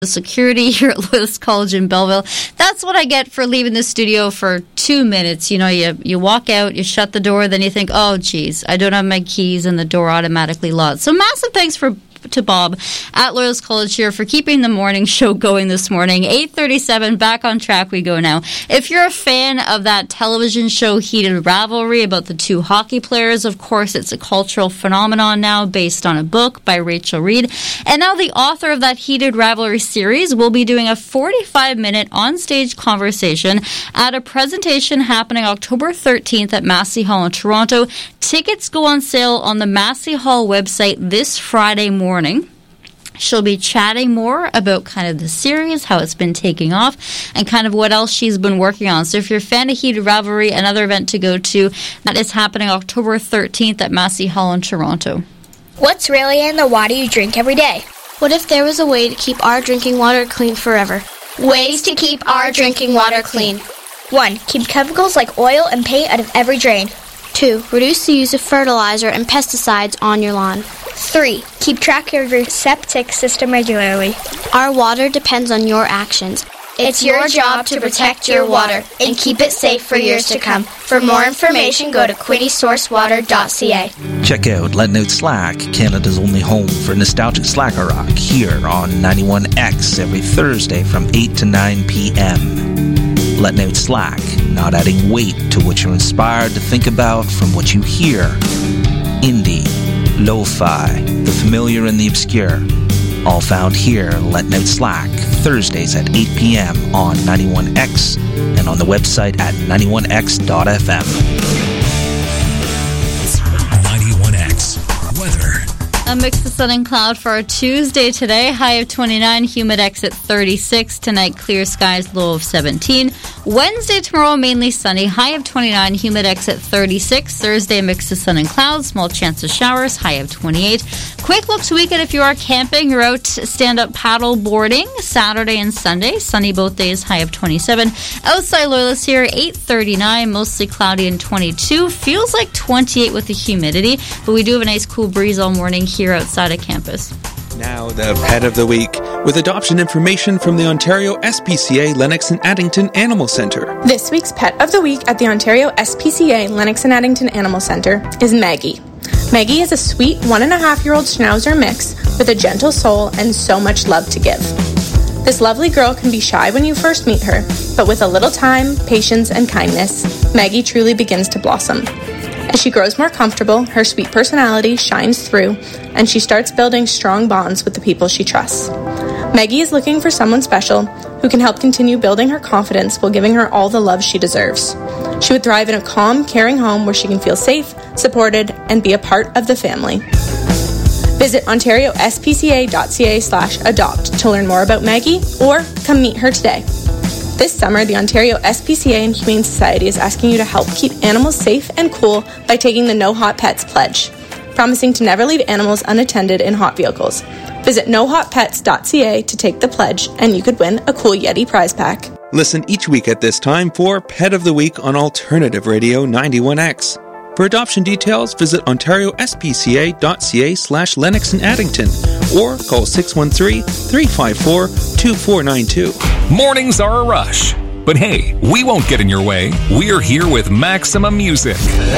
the security here at Loyalist College in Belleville. That's what I get for leaving the studio for 2 minutes. You know, you walk out, you shut the door, then you think, oh, geez, I don't have my keys, and the door automatically locks. So massive thanks to Bob at Loyalist College here for keeping the morning show going this morning. 8:37, back on track we go now. If you're a fan of that television show Heated Rivalry about the two hockey players, of course it's a cultural phenomenon now based on a book by Rachel Reed. And now the author of that Heated Rivalry series will be doing a 45-minute on-stage conversation at a presentation happening October 13th at Massey Hall in Toronto. Tickets go on sale on the Massey Hall website this Friday morning. She'll be chatting more about kind of the series, how it's been taking off, and kind of what else she's been working on. So if you're a fan of Heated Rivalry, another event to go to, that is happening October 13th at Massey Hall in Toronto. What's really in the water you drink every day? What if there was a way to keep our drinking water clean forever? Ways to keep our drinking water clean. 1. Keep chemicals like oil and paint out of every drain. 2. Reduce the use of fertilizer and pesticides on your lawn. 3. Keep track of your septic system regularly. Our water depends on your actions. It's your job to protect your water and keep it safe for years to come. For more information, go to quinnysourcewater.ca. Check out Letting Out Slack, Canada's only home for nostalgic slacker rock, here on 91X every Thursday from 8 to 9 p.m. Letting Out Slack, not adding weight to what you're inspired to think about from what you hear. Indie, lo-fi, the familiar and the obscure, all found here, Letting Out Slack, Thursdays at 8 p.m. on 91X and on the website at 91x.fm. 91X weather. A mix of sun and cloud for our Tuesday today. High of 29, humidex at 36. Tonight, clear skies, low of 17. Wednesday, tomorrow, mainly sunny. High of 29, humidex at 36. Thursday, a mix of sun and clouds, small chance of showers. High of 28. Quick look to weekend if you are camping. You're out stand-up paddle boarding Saturday and Sunday. Sunny both days, high of 27. Outside Loyalist here, 8:39, mostly cloudy and 22. Feels like 28 with the humidity, but we do have a nice cool breeze all morning here outside of campus. Now the Pet of the Week, with adoption information from the Ontario SPCA Lennox and Addington Animal Centre. This week's Pet of the Week at the Ontario SPCA Lennox and Addington Animal Centre is Maggie. Maggie is a sweet 1.5-year-old Schnauzer mix with a gentle soul and so much love to give. This lovely girl can be shy when you first meet her, but with a little time, patience, and kindness, Maggie truly begins to blossom. As she grows more comfortable, her sweet personality shines through, and she starts building strong bonds with the people she trusts. Maggie is looking for someone special who can help continue building her confidence while giving her all the love she deserves. She would thrive in a calm, caring home where she can feel safe, supported, and be a part of the family. Visit ontariospca.ca/adopt to learn more about Maggie, or come meet her today. This summer, the Ontario SPCA and Humane Society is asking you to help keep animals safe and cool by taking the No Hot Pets pledge, promising to never leave animals unattended in hot vehicles. Visit nohotpets.ca to take the pledge, and you could win a cool Yeti prize pack. Listen each week at this time for Pet of the Week on Alternative Radio 91X. For adoption details, visit ontariospca.ca/Lennox and Addington or call 613-354-2492. Mornings are a rush, but hey, we won't get in your way. We're here with Maximum Music.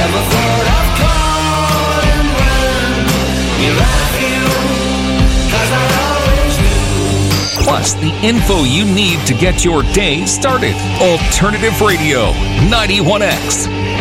Plus, the info you need to get your day started. Alternative Radio 91X.